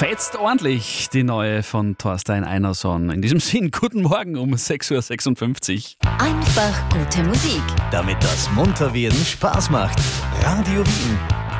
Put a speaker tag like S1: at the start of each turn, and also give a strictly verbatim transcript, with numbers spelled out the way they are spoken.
S1: Fetzt ordentlich, die neue von Thorstein Einarsson. In diesem Sinn, guten Morgen um sechs Uhr sechsundfünfzig.
S2: Einfach gute Musik.
S3: Damit das Munterwerden Spaß macht. Radio Wien.